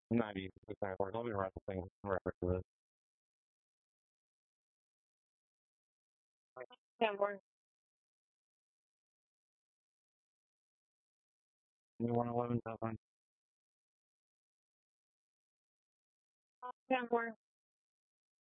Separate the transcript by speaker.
Speaker 1: 96 words. I'll be referencing in reference to this. 10 words. You want 11 something? 10 words.